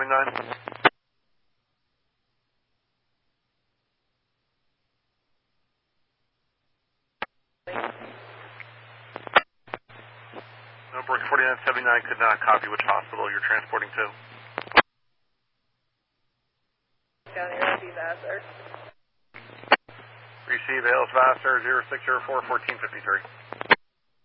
4979. Number 4979 could not copy which hospital you're transporting to. County Receive Vassar. Receive ALS Vassar 0604 1453.